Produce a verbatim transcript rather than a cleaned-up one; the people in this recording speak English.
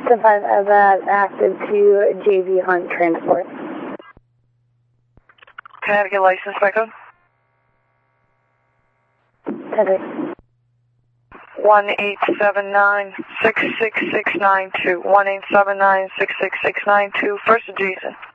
ten five of that active to J V Hunt Transport. Connecticut license by code? Perfect. one eight seven nine, six six six nine two. one eight seven nine, six six six nine two. First adjacent.